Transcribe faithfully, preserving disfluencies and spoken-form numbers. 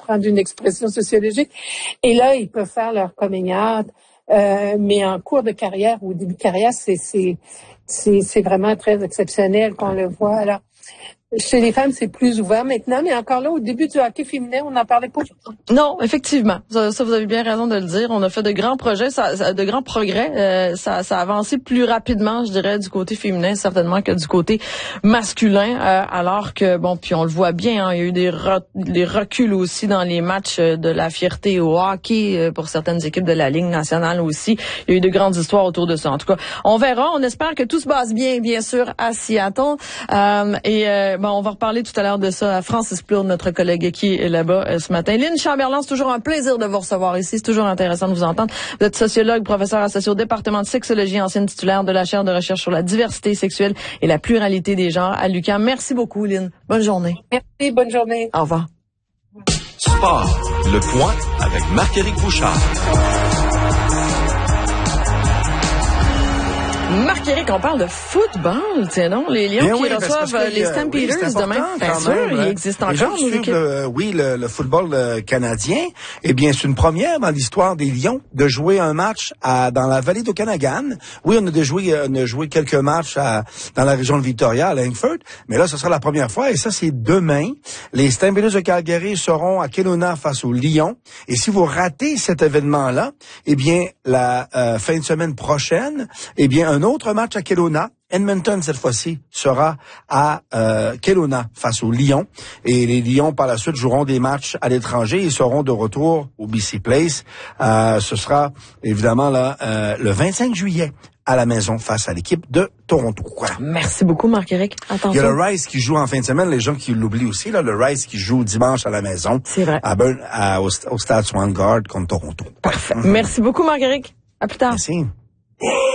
prendre une expression sociologique. Et là, ils peuvent faire leur coming out. Euh, mais en cours de carrière, ou au début de carrière, c'est, c'est, c'est, c'est vraiment très exceptionnel qu'on le voit. Alors, chez les femmes, c'est plus ouvert maintenant, mais encore là, au début du hockey féminin, on n'en parlait pas. Non, effectivement. Ça, ça, vous avez bien raison de le dire. On a fait de grands projets, ça, ça, de grands progrès. Euh, ça, ça a avancé plus rapidement, je dirais, du côté féminin, certainement, que du côté masculin. Euh, alors que, bon, puis on le voit bien, hein, il y a eu des, re, des reculs aussi dans les matchs de la fierté au hockey euh, pour certaines équipes de la Ligue nationale aussi. Il y a eu de grandes histoires autour de ça. En tout cas, on verra. On espère que tout se passe bien, bien sûr, à Seattle. Euh, et euh, bon, on va reparler tout à l'heure de ça à Francis Plourde, notre collègue qui est là-bas euh, ce matin. Lynn Chamberlain, c'est toujours un plaisir de vous recevoir ici. C'est toujours intéressant de vous entendre. Vous êtes sociologue, professeur associé au département de sexologie, ancienne titulaire de la chaire de recherche sur la diversité sexuelle et la pluralité des genres à l'U Q A M. Merci beaucoup, Lynn. Bonne journée. Merci, bonne journée. Au revoir. Sport, le point avec Marc-Éric Bouchard. Marc-Éric, on parle de football, tiens non? Les Lions Bien qui oui, reçoivent les Stampeders oui, demain. Bien sûr, même, il existe encore. Les gens qui suivent le, oui, le, le football le canadien, eh bien, c'est une première dans l'histoire des Lions de jouer un match à, dans la vallée d'Okanagan. Oui, on a, de jouer, on a joué quelques matchs à, dans la région de Victoria, à Langford, mais là, ce sera la première fois, et ça, c'est demain. Les Stampeders de Calgary seront à Kelowna face aux Lions. Et si vous ratez cet événement-là, eh bien, la euh, fin de semaine prochaine, eh bien, un autre match à Kelowna. Edmonton, cette fois-ci, sera à euh, Kelowna face aux Lions. Et les Lions, par la suite, joueront des matchs à l'étranger et seront de retour au B C Place. Euh, ce sera, évidemment, là euh, le vingt-cinq juillet à la maison face à l'équipe de Toronto. Voilà. Merci beaucoup, Marc-Éric. Attention. Il y a le Rice qui joue en fin de semaine. Les gens qui l'oublient aussi, là, le Rice qui joue dimanche à la maison. C'est vrai. À Burn, à, au, au Stade Swangard contre Toronto. Parfait. Mm-hmm. Merci beaucoup, Marc-Éric. À plus tard. Merci.